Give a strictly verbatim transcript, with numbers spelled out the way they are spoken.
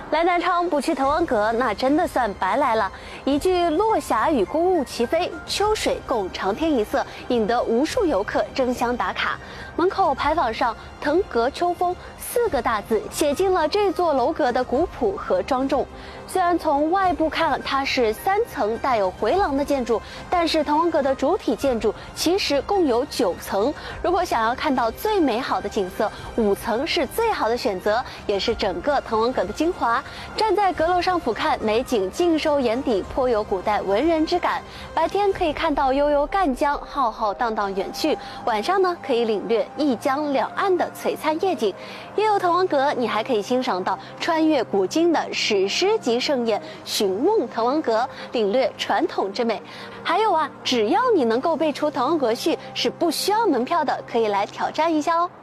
来南昌不去滕王阁，那真的算白来了。一句“落霞与孤鹜齐飞，秋水共长天一色”，引得无数游客争相打卡。门口牌坊上“滕阁秋风”四个大字，写进了这座楼阁的古朴和庄重。虽然从外部看它是三层带有回廊的建筑，但是滕王阁的主体建筑其实共有九层。如果想要看到最美好的景色，五层是最好的选择，也是整个滕王阁的精华。站在阁楼上俯瞰，美景尽收眼底，颇有古代文人之感。白天可以看到悠悠赣江浩浩荡荡远去，晚上呢可以领略一江两岸的璀璨夜景。夜游滕王阁，你还可以欣赏到穿越古今的史诗级盛宴《寻梦滕王阁》，领略传统之美。还有啊，只要你能够背出《滕王阁序》，是不需要门票的，可以来挑战一下哦。